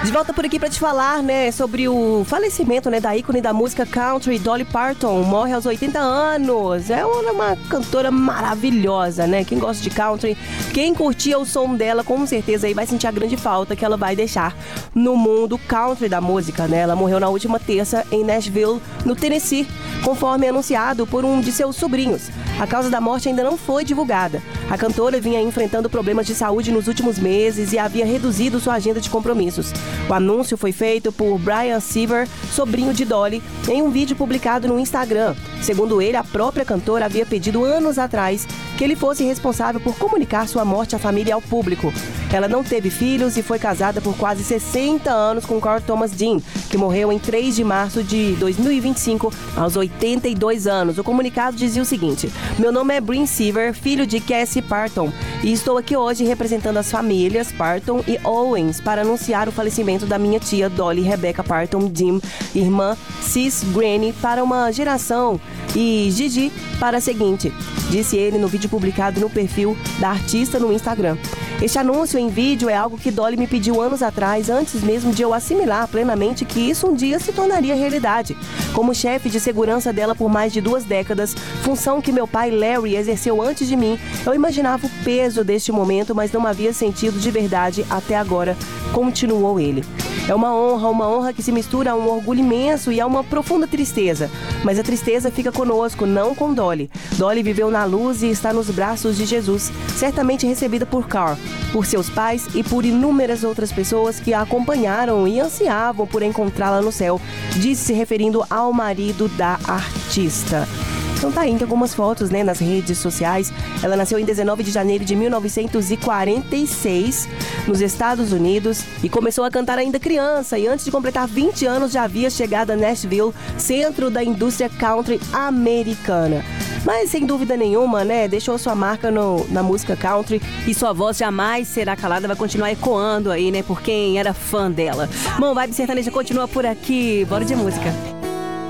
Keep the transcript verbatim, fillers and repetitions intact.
De volta por aqui para te falar, né, sobre o falecimento, né, da ícone da música country, Dolly Parton. Morre aos oitenta anos. É uma cantora maravilhosa, né? Quem gosta de country, quem curtia o som dela, com certeza aí vai sentir a grande falta que ela vai deixar no mundo country da música, né? Ela morreu na última terça em Nashville, no Tennessee, conforme anunciado por um de seus sobrinhos. A causa da morte ainda não foi divulgada. A cantora vinha enfrentando problemas de saúde nos últimos meses e havia reduzido sua agenda de compromissos. O anúncio foi feito por Brian Seaver, sobrinho de Dolly, em um vídeo publicado no Instagram. Segundo ele, a própria cantora havia pedido anos atrás que ele fosse responsável por comunicar sua morte à família e ao público. Ela não teve filhos e foi casada por quase sessenta anos com Carl Thomas Dean, que morreu em três de março de dois mil e vinte e cinco, aos oitenta e dois anos. O comunicado dizia o seguinte: meu nome é Brian Seaver, filho de Cassie Parton, e estou aqui hoje representando as famílias Parton e Owens para anunciar o falecimento da minha tia Dolly Rebecca Parton Dean, irmã Cis Granny para uma geração e Gigi para a seguinte, disse ele no vídeo publicado no perfil da artista no Instagram. Este anúncio em vídeo é algo que Dolly me pediu anos atrás, antes mesmo de eu assimilar plenamente que isso um dia se tornaria realidade. Como chefe de segurança dela por mais de duas décadas, função que meu pai Larry exerceu antes de mim, eu imaginava o peso deste momento, mas não havia sentido de verdade até agora, continuou ele. É uma honra, uma honra que se mistura a um orgulho imenso e a uma profunda tristeza. Mas a tristeza fica conosco, não com Dolly. Dolly viveu na luz e está nos braços de Jesus, certamente recebida por Carl, por seus pais e por inúmeras outras pessoas que a acompanharam e ansiavam por encontrá-la no céu, disse se referindo ao marido da artista. Então tá aí, tem algumas fotos, né, nas redes sociais. Ela nasceu em dezenove de janeiro de mil novecentos e quarenta e seis, nos Estados Unidos, e começou a cantar ainda criança, e antes de completar vinte anos já havia chegado a Nashville, centro da indústria country americana. Mas sem dúvida nenhuma, né, deixou sua marca no, na música country, e sua voz jamais será calada, vai continuar ecoando aí, né, por quem era fã dela. Bom, Vibe Sertaneja continua por aqui, bora de música.